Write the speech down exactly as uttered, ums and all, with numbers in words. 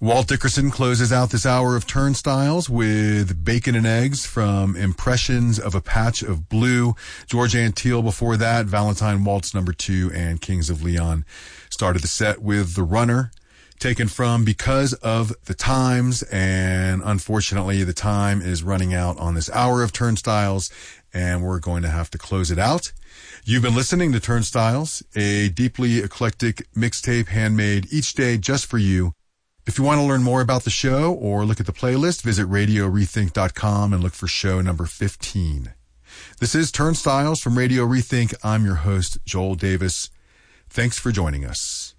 Walt Dickerson closes out this hour of Turnstiles with Bacon and Eggs from Impressions of a Patch of Blue. George Antheil before that, Valentine Waltz number two, and Kings of Leon started the set with The Runner, taken from Because of the Times, and unfortunately the time is running out on this hour of Turnstiles, and we're going to have to close it out. You've been listening to Turnstiles, a deeply eclectic mixtape handmade each day just for you. If you want to learn more about the show or look at the playlist, visit radio rethink dot com and look for show number fifteen. This is Turnstiles from Radio Rethink. I'm your host, Joel Davis. Thanks for joining us.